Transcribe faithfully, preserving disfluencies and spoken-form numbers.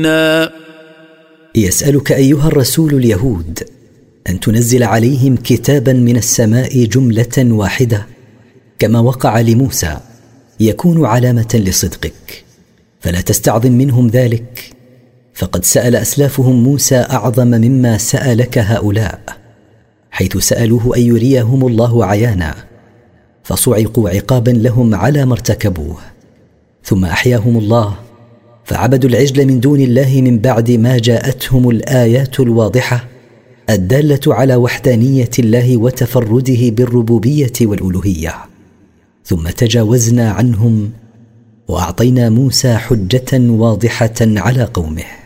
يسألك أيها الرسول اليهود أن تنزل عليهم كتابا من السماء جملة واحدة كما وقع لموسى يكون علامة لصدقك، فلا تستعظم منهم ذلك، فقد سأل أسلافهم موسى أعظم مما سألك هؤلاء، حيث سألوه أن يريهم الله عيانا، فصعقوا عقابا لهم على ما ارتكبوه، ثم أحياهم الله فعبدوا العجل من دون الله من بعد ما جاءتهم الآيات الواضحة الدالة على وحدانية الله وتفرده بالربوبية والألوهية. ثم تجاوزنا عنهم وأعطينا موسى حجة واضحة على قومه.